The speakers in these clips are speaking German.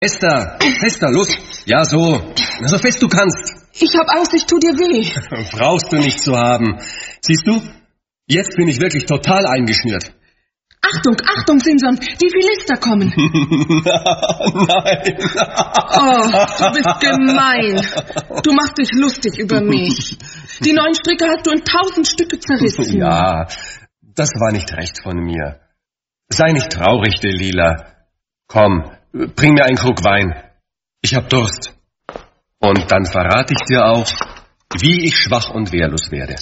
Fester, los. Ja, so fest du kannst. Ich hab Angst, ich tu dir weh. Brauchst du nicht zu haben. Siehst du, jetzt bin ich wirklich total eingeschnürt. Achtung, Simson, die Philister kommen. Nein. Oh, du bist gemein. Du machst dich lustig über mich. Die neuen Stricke hast du in 1000 Stücke zerrissen. Ja, das war nicht recht von mir. Sei nicht traurig, Delilah. Komm, bring mir einen Krug Wein. Ich hab Durst. Und dann verrate ich dir auch, wie ich schwach und wehrlos werde.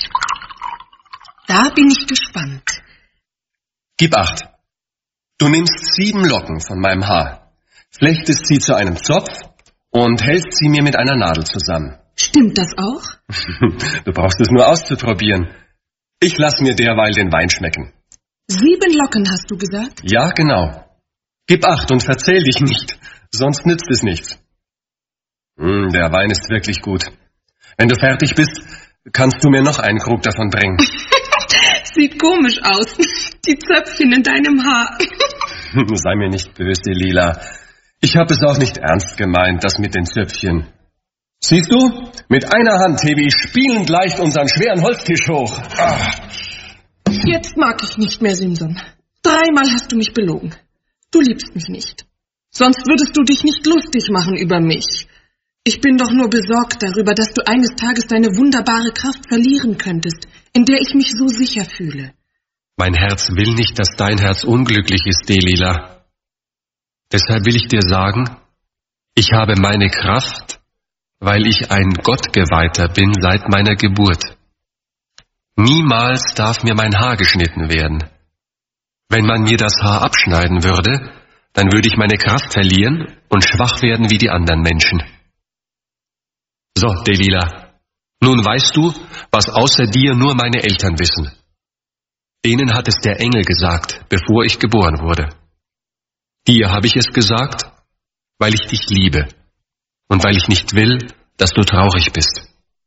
Da bin ich gespannt. Gib acht. Du nimmst 7 Locken von meinem Haar, flechtest sie zu einem Zopf und hältst sie mir mit einer Nadel zusammen. Stimmt das auch? Du brauchst es nur auszuprobieren. Ich lass mir derweil den Wein schmecken. 7 Locken, hast du gesagt? Ja, genau. Gib acht und verzähl dich nicht, sonst nützt es nichts. Der Wein ist wirklich gut. Wenn du fertig bist, kannst du mir noch einen Krug davon bringen. Sieht komisch aus. Die Zöpfchen in deinem Haar. Sei mir nicht böse, Delilah. Ich habe es auch nicht ernst gemeint, das mit den Zöpfchen. Siehst du, mit einer Hand hebe ich spielend leicht unseren schweren Holztisch hoch. Jetzt mag ich nicht mehr, Simson. 3-mal hast du mich belogen. Du liebst mich nicht. Sonst würdest du dich nicht lustig machen über mich. Ich bin doch nur besorgt darüber, dass du eines Tages deine wunderbare Kraft verlieren könntest, in der ich mich so sicher fühle. Mein Herz will nicht, dass dein Herz unglücklich ist, Delilah. Deshalb will ich dir sagen, ich habe meine Kraft, weil ich ein Gottgeweihter bin seit meiner Geburt. Niemals darf mir mein Haar geschnitten werden. Wenn man mir das Haar abschneiden würde, dann würde ich meine Kraft verlieren und schwach werden wie die anderen Menschen. So, Delilah, nun weißt du, was außer dir nur meine Eltern wissen. Denen hat es der Engel gesagt, bevor ich geboren wurde. Dir habe ich es gesagt, weil ich dich liebe und weil ich nicht will, dass du traurig bist.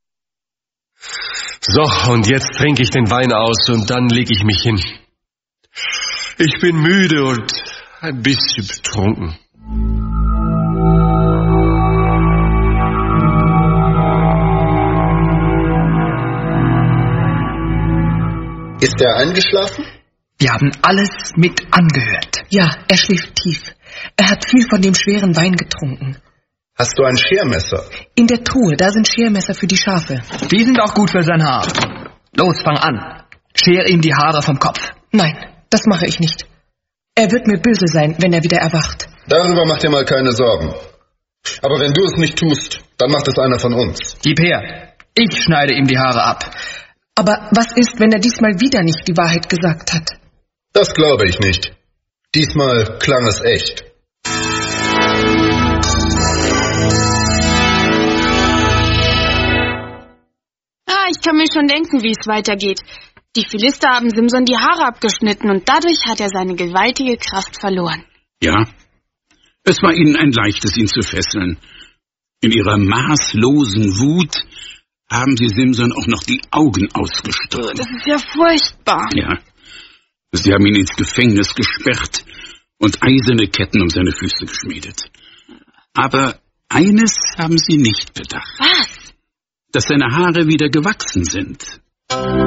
So, und jetzt trinke ich den Wein aus und dann lege ich mich hin. Ich bin müde und ein bisschen betrunken. Ist er eingeschlafen? Wir haben alles mit angehört. Ja, er schläft tief. Er hat viel von dem schweren Wein getrunken. Hast du ein Schermesser? In der Truhe, da sind Schermesser für die Schafe. Die sind auch gut für sein Haar. Los, fang an. Scher ihm die Haare vom Kopf. Nein, das mache ich nicht. Er wird mir böse sein, wenn er wieder erwacht. Darüber mach dir mal keine Sorgen. Aber wenn du es nicht tust, dann macht es einer von uns. Gib her. Ich schneide ihm die Haare ab. Aber was ist, wenn er diesmal wieder nicht die Wahrheit gesagt hat? Das glaube ich nicht. Diesmal klang es echt. Ich kann mir schon denken, wie es weitergeht. Die Philister haben Simson die Haare abgeschnitten und dadurch hat er seine gewaltige Kraft verloren. Ja, es war ihnen ein leichtes, ihn zu fesseln. In ihrer maßlosen Wut haben sie Simson auch noch die Augen ausgestochen. Das ist ja furchtbar. Ja, sie haben ihn ins Gefängnis gesperrt und eiserne Ketten um seine Füße geschmiedet. Aber eines haben sie nicht bedacht. Was? Dass seine Haare wieder gewachsen sind.